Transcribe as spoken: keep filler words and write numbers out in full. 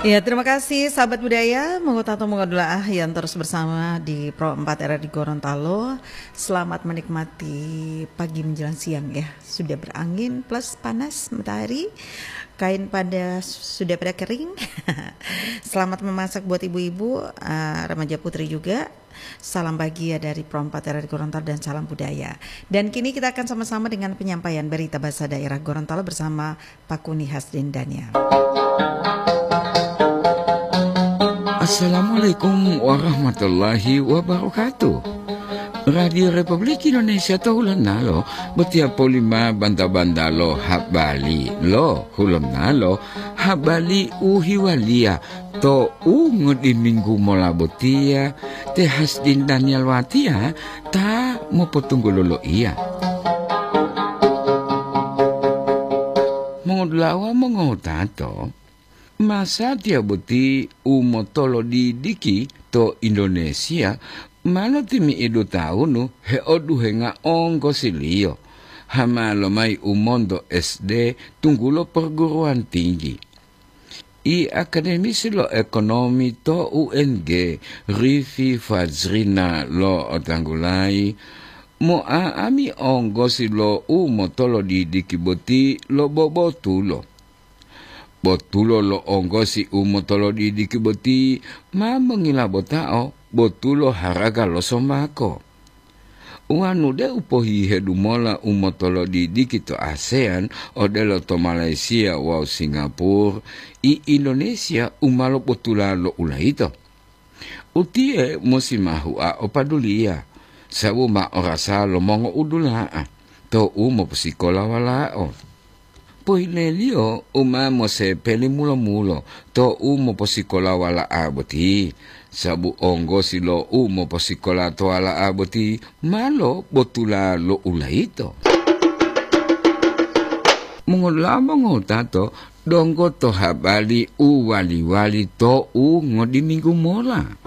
Ya, terima kasih sahabat budaya, mengotato mengodolaah yang terus bersama di Pro empat R R di Gorontalo. Selamat menikmati pagi menjelang siang ya. Sudah berangin plus panas matahari. Kain pada sudah pada kering. Selamat memasak buat ibu-ibu, uh, remaja putri juga. Salam bahagia dari Pro empat R R di Gorontalo dan salam budaya. Dan kini kita akan sama-sama dengan penyampaian berita bahasa daerah Gorontalo bersama Pak Kuni Hasdin Daniel. Assalamualaikum warahmatullahi wabarakatuh. Radio Republik Indonesia tahulan nalo betiap lima banta-banta lo habali lo hulam nalo habali uhiwalia to ungud di minggu mola botia te Hasdin Daniel watia ta mau potunggu lolo iya. Mengudlawa mengotato masa dia buti umotolo di diki to Indonesia malo timi idu tahunu he odu henga ongko silio hamalo mai umondo S D tunggulo perguruan tinggi i akademisi lo ekonomi to U N G Rifi Fazrina lo otanggulai mo aami ongko silo umotolo di diki buti lo bobo tulo botulo lo onggosi umotolo di dikiboti ma mengila botao botulo haraga lo somako. Uanu de upohi hedumola umotolo di dikito ASEAN odelo to Malaysia wow Singapura i Indonesia umalo botula lo ulaito. Utie musimahu a opadulia sabu ma orasa lo mongo udulaa to umo psikola walao. Poilelio umamo se peli mulo-mulo to umo posikola wala aboti sabu ongo silo umo posikola to ala aboti malo botula lo ulaito. Mengolama ngotato donggo to habali u wali-wali to u ngodi minggu mola.